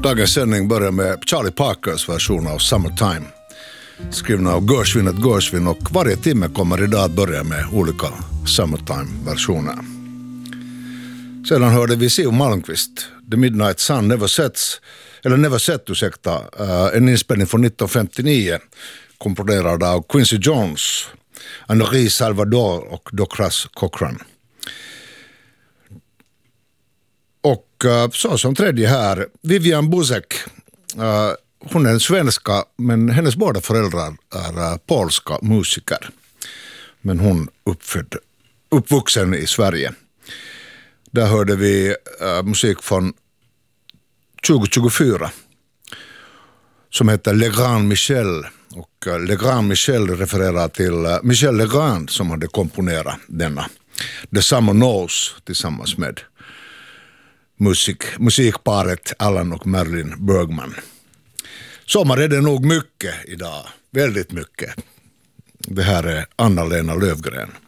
Dagens sändning börjar med Charlie Parkers version av Summertime, skriven av Gershwin och varje timme kommer idag att börja med olika Summertime-versioner. Sedan hörde vi Siw Malmkvist, The Midnight Sun Never Set, en inspelning från 1959, komponerad av Quincy Jones, Henri Salvador och Docras Cochran. Och så som tredje här, Vivian Buzek. Hon är en svenska, men hennes båda föräldrar är polska musiker. Men hon uppvuxen i Sverige. Där hörde vi musik från 2024 som heter Le Grand Michel. Och Le Grand Michel refererar till Michel Legrand som hade komponerat denna. The Summer Knows tillsammans med musikparet Alan och Marilyn Bergman. Sommar är det nog mycket idag, väldigt mycket. Det här är Anna-Lena Löfgren.